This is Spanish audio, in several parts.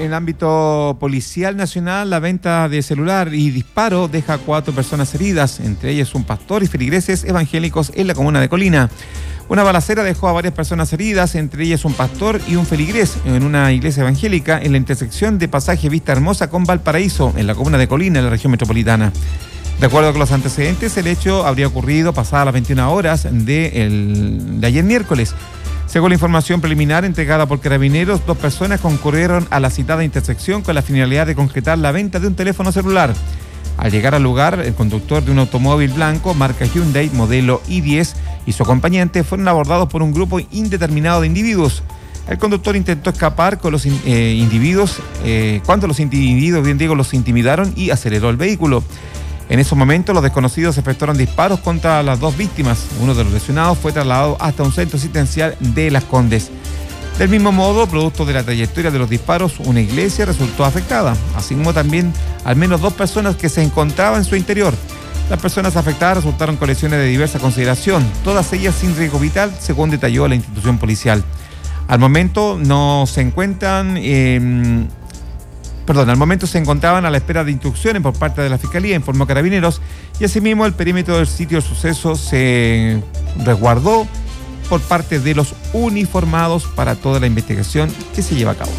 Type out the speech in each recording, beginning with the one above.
En el ámbito policial nacional, la venta de celular y disparo deja a 4 personas heridas, entre ellas un pastor y feligreses evangélicos en la comuna de Colina. Una balacera dejó a varias personas heridas, entre ellas un pastor y un feligrés en una iglesia evangélica en la intersección de Pasaje Vista Hermosa con Valparaíso, en la comuna de Colina, en la región metropolitana. De acuerdo con los antecedentes, el hecho habría ocurrido pasadas las 21 horas de ayer miércoles. Según la información preliminar entregada por Carabineros, 2 personas concurrieron a la citada intersección con la finalidad de concretar la venta de un teléfono celular. Al llegar al lugar, el conductor de un automóvil blanco, marca Hyundai, modelo i10, y su acompañante fueron abordados por un grupo indeterminado de individuos. El conductor intentó escapar con los individuos, cuando los individuos, los intimidaron y aceleró el vehículo. En esos momentos, los desconocidos efectuaron disparos contra las 2 víctimas. Uno de los lesionados fue trasladado hasta un centro asistencial de Las Condes. Del mismo modo, producto de la trayectoria de los disparos, una iglesia resultó afectada, así como también al menos 2 personas que se encontraban en su interior. Las personas afectadas resultaron con lesiones de diversa consideración, todas ellas sin riesgo vital, según detalló la institución policial. Al momento se encontraban a la espera de instrucciones por parte de la Fiscalía, informó Carabineros, y asimismo el perímetro del sitio del suceso se resguardó por parte de los uniformados para toda la investigación que se lleva a cabo.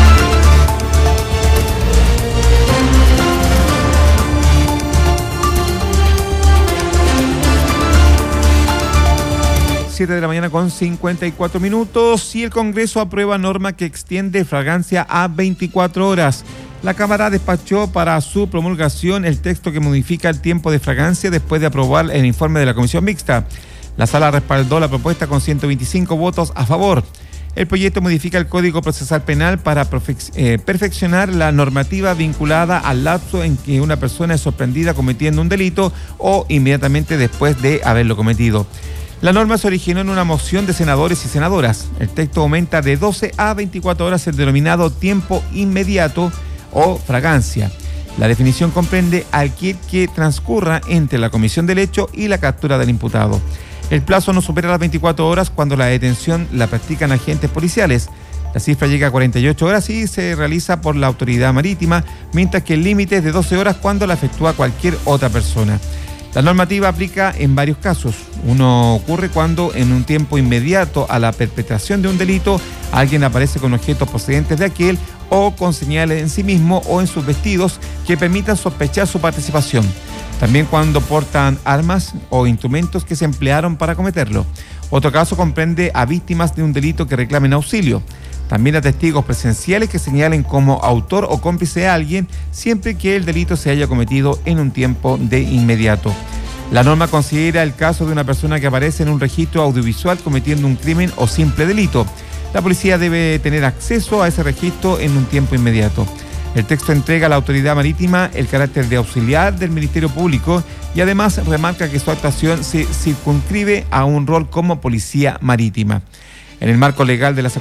Siete de la mañana con 54 minutos y el Congreso aprueba norma que extiende fragancia a 24 horas. La Cámara despachó para su promulgación el texto que modifica el tiempo de fragancia después de aprobar el informe de la Comisión Mixta. La Sala respaldó la propuesta con 125 votos a favor. El proyecto modifica el Código Procesal Penal para perfeccionar la normativa vinculada al lapso en que una persona es sorprendida cometiendo un delito o inmediatamente después de haberlo cometido. La norma se originó en una moción de senadores y senadoras. El texto aumenta de 12 a 24 horas el denominado tiempo inmediato o fragancia. La definición comprende aquel que transcurra entre la comisión del hecho y la captura del imputado. El plazo no supera las 24 horas cuando la detención la practican agentes policiales. La cifra llega a 48 horas y se realiza por la autoridad marítima, mientras que el límite es de 12 horas cuando la efectúa cualquier otra persona. La normativa aplica en varios casos. Uno ocurre cuando en un tiempo inmediato a la perpetración de un delito alguien aparece con objetos procedentes de aquel o con señales en sí mismo o en sus vestidos que permitan sospechar su participación. También cuando portan armas o instrumentos que se emplearon para cometerlo. Otro caso comprende a víctimas de un delito que reclamen auxilio. También a testigos presenciales que señalen como autor o cómplice a alguien siempre que el delito se haya cometido en un tiempo de inmediato. La norma considera el caso de una persona que aparece en un registro audiovisual cometiendo un crimen o simple delito. La policía debe tener acceso a ese registro en un tiempo inmediato. El texto entrega a la autoridad marítima el carácter de auxiliar del Ministerio Público y además remarca que su actuación se circunscribe a un rol como policía marítima. En el marco legal de las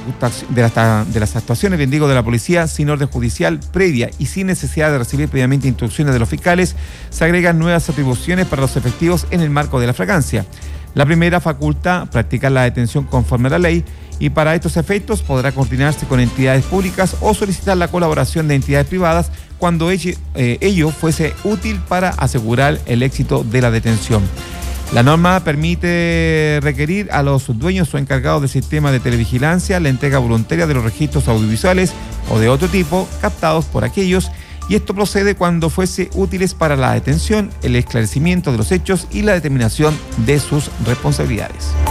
actuaciones, de la policía sin orden judicial previa y sin necesidad de recibir previamente instrucciones de los fiscales, se agregan nuevas atribuciones para los efectivos en el marco de la fragancia. La primera faculta practicar la detención conforme a la ley y para estos efectos podrá coordinarse con entidades públicas o solicitar la colaboración de entidades privadas cuando ello fuese útil para asegurar el éxito de la detención. La norma permite requerir a los dueños o encargados del sistema de televigilancia la entrega voluntaria de los registros audiovisuales o de otro tipo captados por aquellos, y esto procede cuando fuese útiles para la detención, el esclarecimiento de los hechos y la determinación de sus responsabilidades.